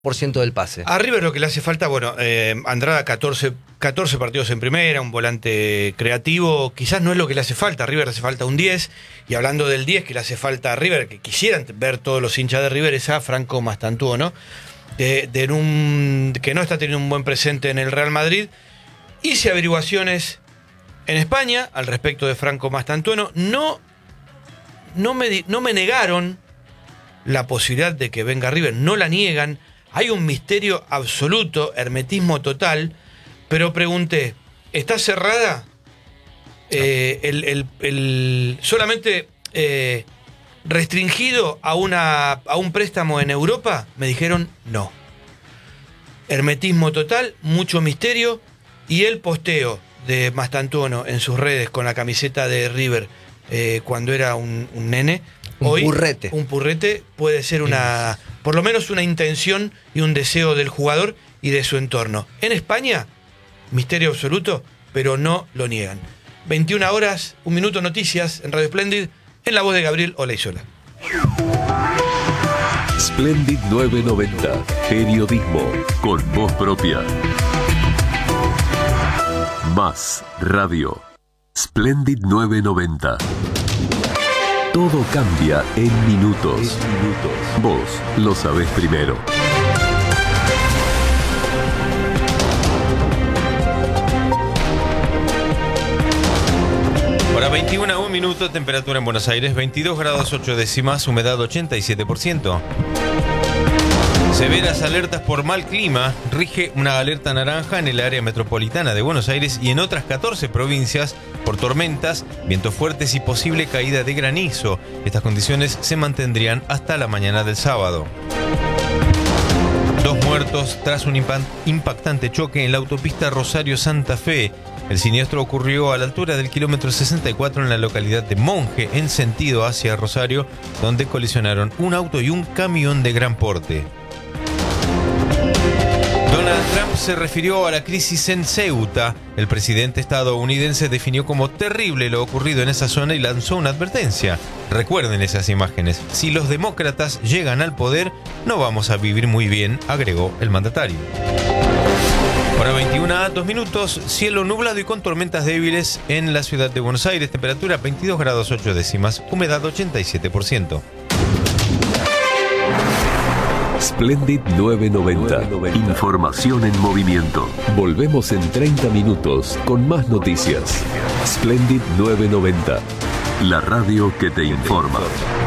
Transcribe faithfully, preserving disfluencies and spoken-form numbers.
por ciento del pase. A River lo que le hace falta, bueno, eh, Andrada catorce, catorce partidos en primera, un volante creativo, quizás no es lo que le hace falta, a River le hace falta un diez, y hablando del diez que le hace falta a River, que quisieran ver todos los hinchas de River, es a Franco Mastantuono, de, de un, que no está teniendo un buen presente en el Real Madrid. Hice averiguaciones en España al respecto de Franco Mastantuono, no, no, me, no me negaron la posibilidad de que venga a River, no la niegan. Hay un misterio absoluto, hermetismo total, pero pregunté, ¿está cerrada? Eh, el, el, el, solamente eh, restringido a, una, a un préstamo en Europa, me dijeron no. Hermetismo total, mucho misterio, y el posteo de Mastantuono en sus redes con la camiseta de River eh, cuando era un, un nene. Un Hoy, purrete. Un purrete puede ser una, por lo menos una intención y un deseo del jugador y de su entorno. En España, misterio absoluto, pero no lo niegan. veintiuna horas, un minuto, noticias en Radio Splendid, en la voz de Gabriel Olaizola. Splendid novecientos noventa, periodismo con voz propia. Más radio. Splendid novecientos noventa. Todo cambia en minutos. En minutos. Vos lo sabés primero. Hora veintiuna, un minuto, temperatura en Buenos Aires, veintidós grados ocho décimas, humedad ochenta y siete por ciento. Severas alertas por mal clima. Rige una alerta naranja en el área metropolitana de Buenos Aires y en otras catorce provincias por tormentas, vientos fuertes y posible caída de granizo. Estas condiciones se mantendrían hasta la mañana del sábado. Dos muertos tras un impactante choque en la autopista Rosario-Santa Fe. El siniestro ocurrió a la altura del kilómetro sesenta y cuatro en la localidad de Monje, en sentido hacia Rosario, donde colisionaron un auto y un camión de gran porte. Donald Trump se refirió a la crisis en Ceuta. El presidente estadounidense definió como terrible lo ocurrido en esa zona y lanzó una advertencia. Recuerden esas imágenes. Si los demócratas llegan al poder, no vamos a vivir muy bien, agregó el mandatario. Hora veintiuna, dos minutos, cielo nublado y con tormentas débiles en la ciudad de Buenos Aires. Temperatura veintidós grados ocho décimas, humedad ochenta y siete por ciento. Splendid novecientos noventa. Información en movimiento. Volvemos en treinta minutos con más noticias. Splendid novecientos noventa. La radio que te informa.